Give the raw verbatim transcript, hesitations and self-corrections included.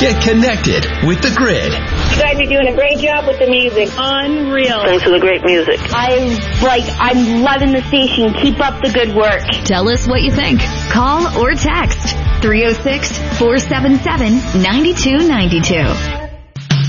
Get connected with The Grid. You guys are doing a great job with the music. Unreal. Thanks for the great music. I like, I'm loving the station. Keep up the good work. Tell us what you think. Call or text three oh six, four seven seven, nine two nine two.